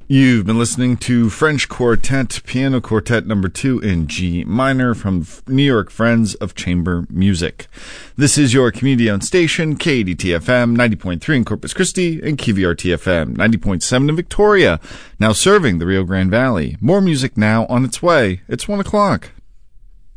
You've been listening to French Quartet, Piano Quartet number 2 in G minor from New York Friends of Chamber Music. This is your community-owned station, KADT-FM 90.3 in Corpus Christi and KVRT-FM 90.7 in Victoria, now serving the Rio Grande Valley. More music now on its way. It's 1 o'clock.